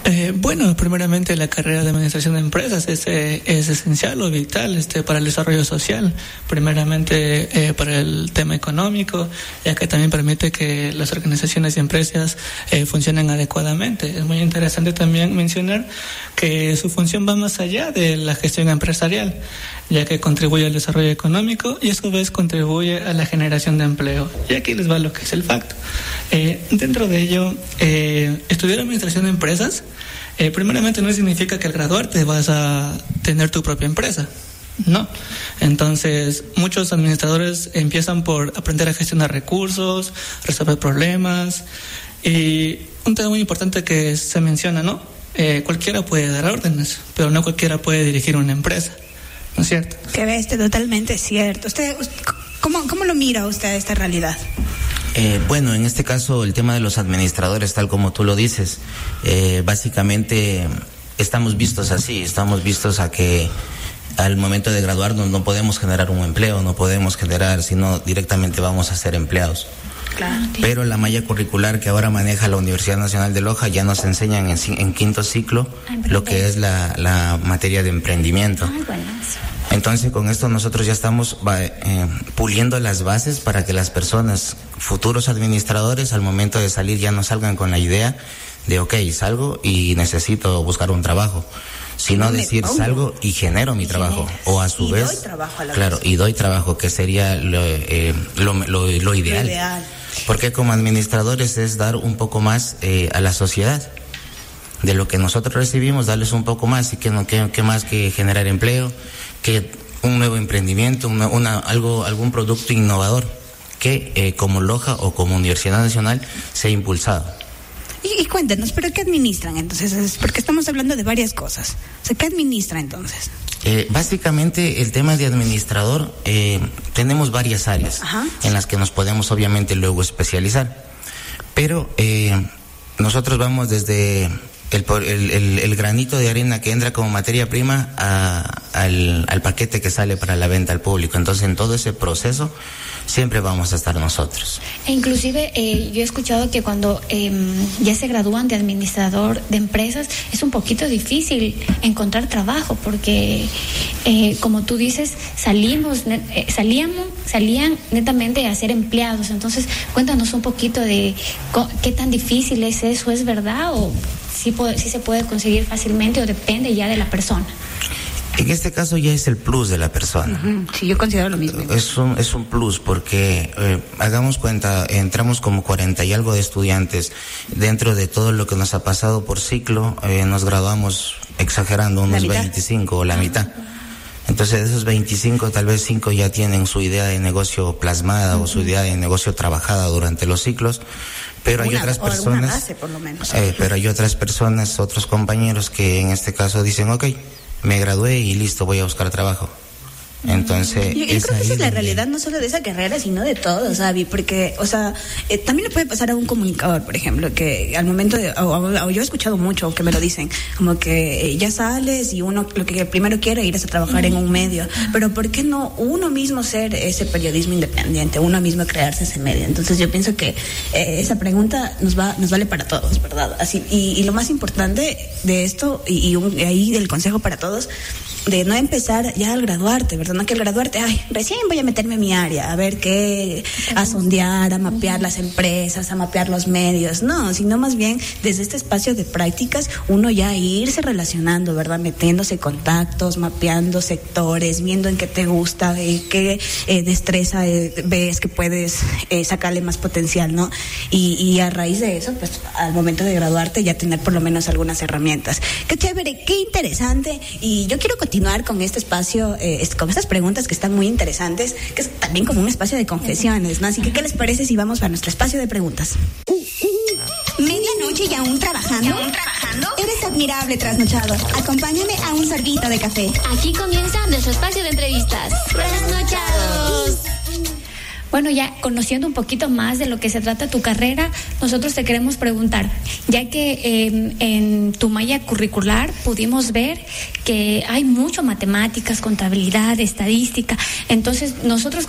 Bueno, primeramente la carrera de administración de empresas es esencial o vital para el desarrollo social. Primeramente para el tema económico, ya que también permite que las organizaciones y empresas funcionen adecuadamente. Es muy interesante también mencionar que su función va más allá de la gestión empresarial, ya que contribuye al desarrollo económico y a su vez contribuye a la generación de empleo. Y aquí les va lo que es el facto. Dentro de ello, estudiar administración de empresas primeramente no significa que al graduarte vas a tener tu propia empresa, no. Entonces muchos administradores empiezan por aprender a gestionar recursos, resolver problemas, y un tema muy importante que se menciona, ¿no? Cualquiera puede dar órdenes, pero no cualquiera puede dirigir una empresa, ¿no es cierto? Que ves, totalmente cierto. ¿Usted cómo lo mira usted esta realidad? Bueno, en este caso el tema de los administradores, tal como tú lo dices, básicamente estamos vistos así, estamos vistos a que al momento de graduarnos no podemos generar un empleo, no podemos generar, sino directamente vamos a ser empleados. Claro. Pero la malla curricular que ahora maneja la Universidad Nacional de Loja ya nos enseñan en quinto ciclo lo que es la materia de emprendimiento. Entonces con esto nosotros ya estamos puliendo las bases para que las personas, futuros administradores, al momento de salir ya no salgan con la idea de okay, salgo y necesito buscar un trabajo, sino decir salgo y genero mi trabajo, o a su vez doy trabajo a la claro vez. Y doy trabajo, que sería lo ideal. Porque como administradores es dar un poco más a la sociedad de lo que nosotros recibimos, darles un poco más, y que más que generar empleo, que un nuevo emprendimiento, algún producto innovador que como Loja o como Universidad Nacional se ha impulsado. Y cuéntenos, ¿pero qué administran entonces? Porque estamos hablando de varias cosas. O sea, ¿qué administra entonces? Básicamente el tema de administrador, tenemos varias áreas en las que nos podemos obviamente luego especializar, pero nosotros vamos desde el granito de arena que entra como materia prima al paquete que sale para la venta al público. Entonces en todo ese proceso siempre vamos a estar nosotros. E inclusive yo he escuchado que cuando ya se gradúan de administrador de empresas es un poquito difícil encontrar trabajo, porque como tú dices, salían netamente a ser empleados. Entonces cuéntanos un poquito de qué tan difícil es eso, ¿es verdad? O si se puede conseguir fácilmente, o depende ya de la persona. En este caso ya es el plus de la persona. Sí, yo considero lo mismo. Es un plus porque, hagamos cuenta, entramos como 40 y algo de estudiantes. Dentro de todo lo que nos ha pasado por ciclo, nos graduamos, exagerando, unos 25 o la mitad. Entonces de esos 25, tal vez 5 ya tienen su idea de negocio plasmada o su idea de negocio trabajada durante los ciclos. Pero hay otras personas, base, por lo menos. Pero hay otras personas, otros compañeros que en este caso dicen, okay, me gradué y listo, voy a buscar trabajo. Entonces, yo creo que esa es la realidad, no solo de esa carrera, sino de todo, Xavi, porque, o sea, también le puede pasar a un comunicador, por ejemplo, que al momento de, o yo he escuchado mucho que me lo dicen, como que ya sales y uno lo que primero quiere es ir a trabajar en un medio, pero ¿por qué no uno mismo ser ese periodismo independiente, uno mismo crearse ese medio? Entonces yo pienso que esa pregunta nos vale para todos, ¿verdad? Así, y lo más importante de esto, y ahí del consejo para todos, de no empezar ya al graduarte, ¿verdad? No que al graduarte, recién voy a meterme en mi área, a ver qué, a sondear, a mapear las empresas, a mapear los medios, no, sino más bien desde este espacio de prácticas, uno ya irse relacionando, ¿verdad? Metiéndose contactos, mapeando sectores, viendo en qué te gusta, qué destreza ves que puedes sacarle más potencial, ¿no? Y a raíz de eso, pues al momento de graduarte ya tener por lo menos algunas herramientas. Qué chévere, qué interesante, y yo quiero continuar con este espacio, con estas preguntas que están muy interesantes, que es también como un espacio de confesiones, ¿no? Así que, ¿qué les parece si vamos a nuestro espacio de preguntas? ¿Medianoche y aún trabajando? Eres admirable, trasnochado. Acompáñame a un sorbito de café. Aquí comienza nuestro espacio de entrevistas. Trasnochados. Bueno, ya conociendo un poquito más de lo que se trata tu carrera, nosotros te queremos preguntar, ya que en tu malla curricular pudimos ver que hay mucho matemáticas, contabilidad, estadística, entonces nosotros